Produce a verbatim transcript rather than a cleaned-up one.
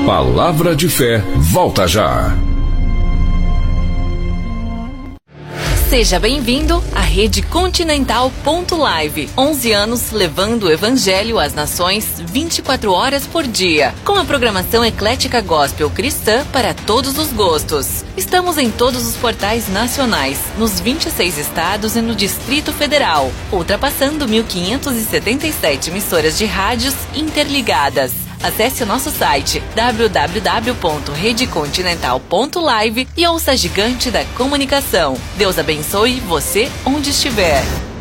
Palavra de Fé, volta já. Seja bem-vindo à Rede Continental ponto live. onze anos levando o Evangelho às nações vinte e quatro horas por dia. Com a programação eclética gospel cristã para todos os gostos. Estamos em todos os portais nacionais, nos vinte e seis estados e no Distrito Federal, ultrapassando mil quinhentas e setenta e sete emissoras de rádios interligadas. Acesse o nosso site w w w ponto rede continental ponto live e ouça a gigante da comunicação. Deus abençoe você onde estiver.